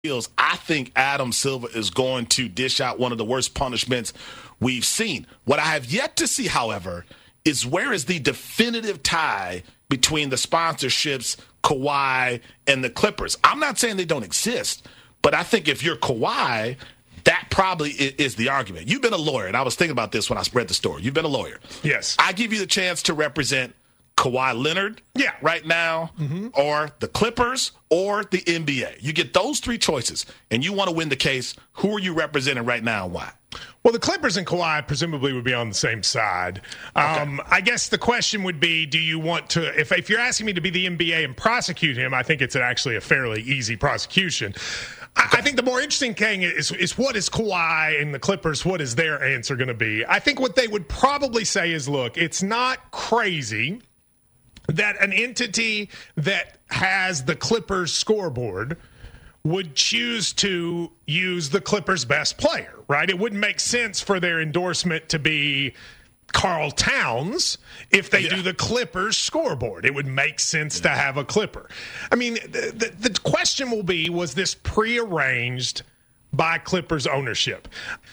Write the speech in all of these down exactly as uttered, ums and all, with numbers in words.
I think Adam Silver is going to dish out one of the worst punishments we've seen. What I have yet to see, however, is where is the definitive tie between the sponsorships, Kawhi, and the Clippers. I'm not saying they don't exist, but I think if you're Kawhi, that probably is the argument. You've been a lawyer, and I was thinking about this when I read the story. You've been a lawyer. Yes. I give you the chance to represent Kawhi Leonard yeah. right now, mm-hmm. or the Clippers, or the N B A. You get those three choices, and you want to win the case. Who are you representing right now and why? Well, the Clippers and Kawhi presumably would be on the same side. Okay. Um, I guess the question would be, do you want to, if, if you're asking me to be the N B A and prosecute him, I think it's actually a fairly easy prosecution. Okay. I think the more interesting thing is, is what is Kawhi and the Clippers, what is their answer going to be? I think what they would probably say is, look, it's not crazy that an entity that has the Clippers scoreboard would choose to use the Clippers' best player, right? It wouldn't make sense for their endorsement to be Karl Towns if they yeah. do the Clippers scoreboard. It would make sense yeah. to have a Clipper. I mean, the, the, the question will be, was this prearranged by Clippers ownership?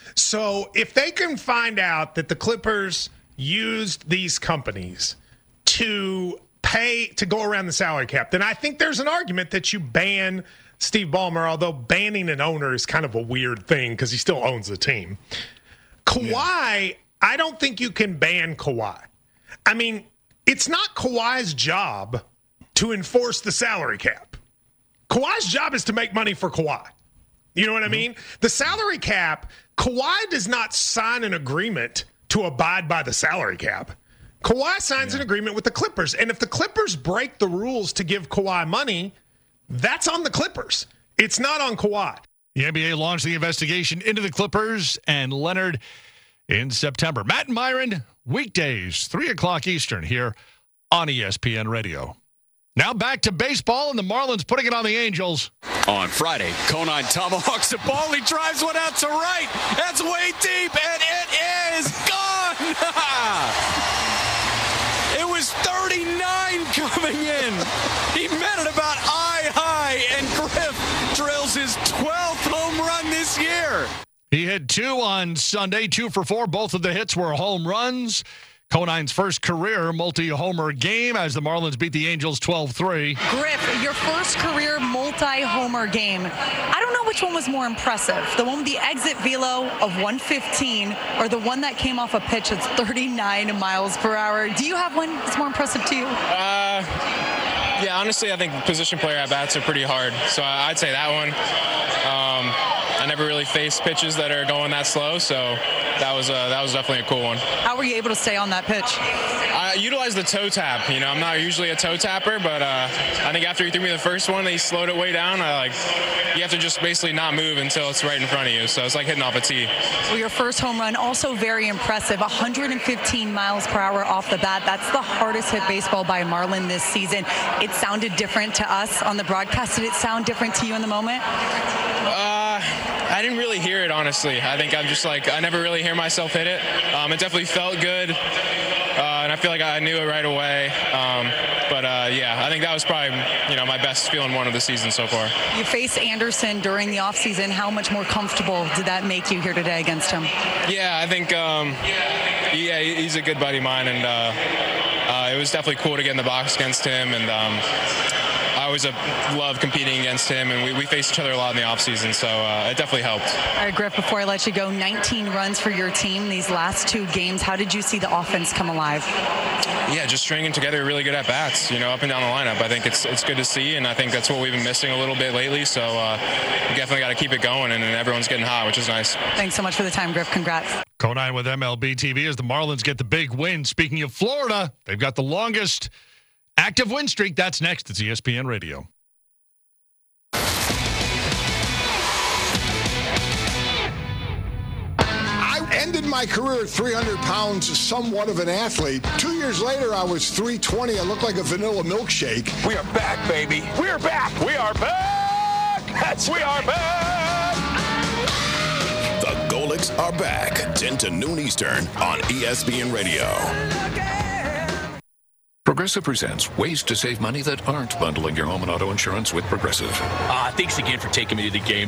So if they can find out that the Clippers used these companies to pay to go around the salary cap, then I think there's an argument that you ban Steve Ballmer, although banning an owner is kind of a weird thing because he still owns the team. Kawhi, yeah. I don't think you can ban Kawhi. I mean, it's not Kawhi's job to enforce the salary cap. Kawhi's job is to make money for Kawhi. You know what mm-hmm. I mean? The salary cap, Kawhi does not sign an agreement to abide by the salary cap. Kawhi signs yeah. an agreement with the Clippers. And if the Clippers break the rules to give Kawhi money, that's on the Clippers. It's not on Kawhi. The N B A launched the investigation into the Clippers and Leonard in September. Matt and Myron, weekdays, three o'clock Eastern here on E S P N Radio. Now back to baseball, and the Marlins putting it on the Angels. On Friday, Conine tomahawks the ball. He drives one out to right. That's way deep, and it is gone. It was thirty-nine coming in. He met it about eye high, and Griff drills his twelfth home run this year. He hit two on Sunday, two for four. Both of the hits were home runs. Conine's first career multi-homer game as the Marlins beat the Angels twelve three. Griff, your first career multi-homer game. I don't know which one was more impressive. The one with the exit velo of one fifteen or the one that came off a pitch that's thirty-nine miles per hour. Do you have one that's more impressive to you? Uh, yeah, honestly, I think position player at-bats are pretty hard. So I'd say that one. Um, I never really faced pitches that are going that slow, so that was uh, that was definitely a cool one. How were you able to stay on that pitch? I utilized the toe tap. You know, I'm not usually a toe tapper, but uh, I think after he threw me the first one, he slowed it way down. I like you have to just basically not move until it's right in front of you. So it's like hitting off a tee. Well, your first home run also very impressive. one hundred fifteen miles per hour off the bat. That's the hardest hit baseball by a Marlin this season. It sounded different to us on the broadcast. Did it sound different to you in the moment? Uh, I didn't really hear it, honestly. I think I'm just like, I never really hear myself hit it. Um, it definitely felt good, uh, and I feel like I knew it right away. Um, but, uh, yeah, I think that was probably, you know, my best feeling one of the season so far. You faced Anderson during the offseason. How much more comfortable did that make you here today against him? Yeah, I think, um, yeah, he's a good buddy of mine, and uh, uh, it was definitely cool to get in the box against him, and um, I always uh, love competing against him, and we, we faced each other a lot in the offseason, so uh, it definitely helped. All right, Griff, before I let you go, nineteen runs for your team these last two games. How did you see the offense come alive? Yeah, just stringing together really good at-bats, you know, up and down the lineup. I think it's it's good to see, and I think that's what we've been missing a little bit lately, so uh, we definitely got to keep it going, and, and everyone's getting hot, which is nice. Thanks so much for the time, Griff. Congrats. Conine with M L B T V as the Marlins get the big win. Speaking of Florida, they've got the longest active win streak. That's next. It's E S P N Radio. Ended my career at three hundred pounds, somewhat of an athlete. Two years later, I was three twenty. I looked like a vanilla milkshake. We are back, baby. We are back. We are back. That's we are back. The Golics are back. ten to noon Eastern on E S P N Radio. Progressive presents ways to save money that aren't bundling your home and auto insurance with Progressive. Uh, thanks again for taking me to the game.